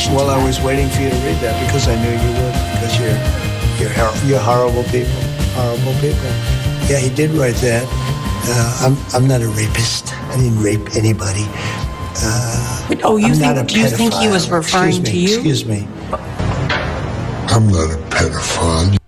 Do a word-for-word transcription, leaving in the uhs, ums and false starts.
reaction Well, to that? I was waiting for you to read that because I knew you would, because you're, you're, hor- you're horrible people, horrible people. Yeah, he did write that. Uh, I'm, I'm not a rapist. I didn't rape anybody. Uh, But, oh, you I'm think, not a do you think he was pedophile. referring Excuse to me, you? Excuse me. I'm not a pedophile.